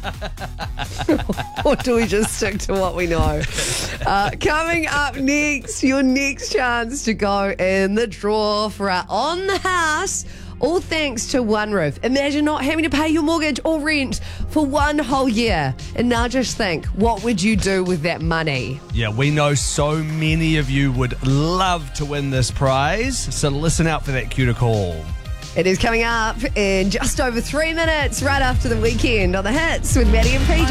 Or do we just stick to what we know? Coming up next, your next chance to go in the draw for our On the House. All thanks to One Roof. Imagine not having to pay your mortgage or rent for one whole year. And now just think, what would you do with that money? Yeah, we know so many of you would love to win this prize, so listen out for that cue to call. It is coming up in just over 3 minutes, right after the weekend on The Hits with Maddie and PJ.